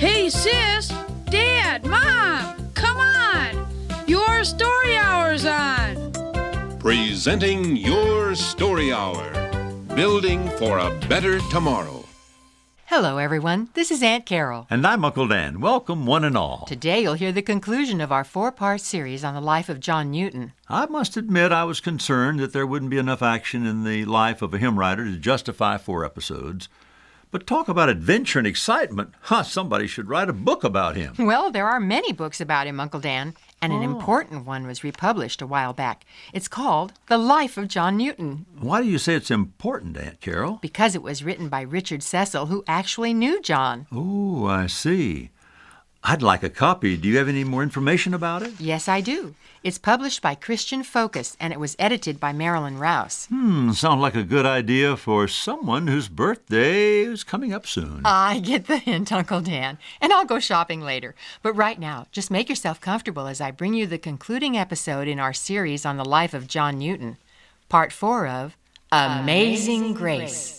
Hey, sis, Dad, Mom, come on. Your story hour's on. Presenting Your Story Hour. Building for a better tomorrow. Hello, everyone. This is Aunt Carol. And I'm Uncle Dan. Welcome, one and all. Today you'll hear the conclusion of our 4-part series on the life of John Newton. I must admit I was concerned that there wouldn't be enough action in the life of a hymn writer to justify 4 episodes. But talk about adventure and excitement. Somebody should write a book about him. Well, there are many books about him, Uncle Dan, and an important one was republished a while back. It's called The Life of John Newton. Why do you say it's important, Aunt Carol? Because it was written by Richard Cecil, who actually knew John. Oh, I see. I'd like a copy. Do you have any more information about it? Yes, I do. It's published by Christian Focus, and it was edited by Marilyn Rouse. Sounds like a good idea for someone whose birthday is coming up soon. I get the hint, Uncle Dan, and I'll go shopping later. But right now, just make yourself comfortable as I bring you the concluding episode in our series on the life of John Newton, Part 4 of Amazing Grace.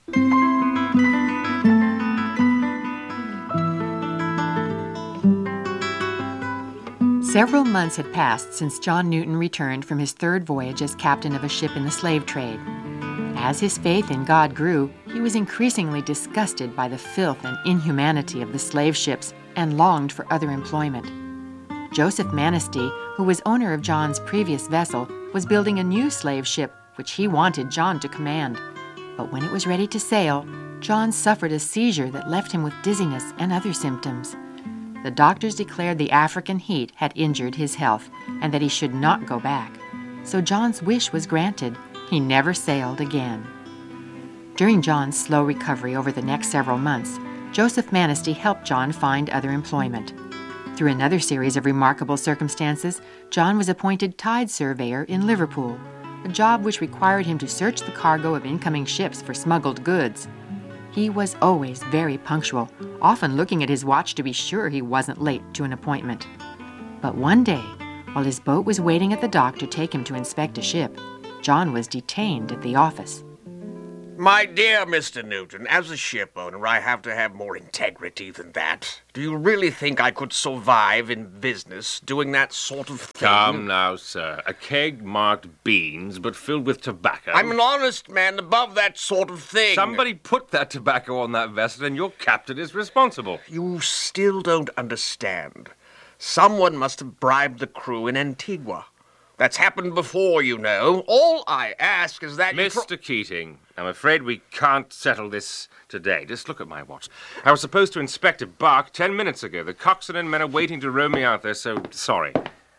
Several months had passed since John Newton returned from his 3rd voyage as captain of a ship in the slave trade. As his faith in God grew, he was increasingly disgusted by the filth and inhumanity of the slave ships and longed for other employment. Joseph Manistee, who was owner of John's previous vessel, was building a new slave ship which he wanted John to command. But when it was ready to sail, John suffered a seizure that left him with dizziness and other symptoms. The doctors declared the African heat had injured his health and that he should not go back. So John's wish was granted. He never sailed again. During John's slow recovery over the next several months, Joseph Manistee helped John find other employment. Through another series of remarkable circumstances, John was appointed tide surveyor in Liverpool, a job which required him to search the cargo of incoming ships for smuggled goods. He was always very punctual, often looking at his watch to be sure he wasn't late to an appointment. But one day, while his boat was waiting at the dock to take him to inspect a ship, John was detained at the office. My dear Mr. Newton, as a ship owner, I have to have more integrity than that. Do you really think I could survive in business doing that sort of thing? Come now, sir. A keg marked beans, but filled with tobacco. I'm an honest man above that sort of thing. Somebody put that tobacco on that vessel, and your captain is responsible. You still don't understand. Someone must have bribed the crew in Antigua. That's happened before, you know. All I ask is that Mr. Keating, I'm afraid we can't settle this today. Just look at my watch. I was supposed to inspect a bark 10 minutes ago. The coxswain and men are waiting to row me out there, so sorry.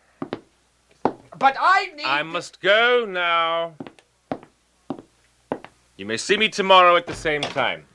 But I must go now. You may see me tomorrow at the same time.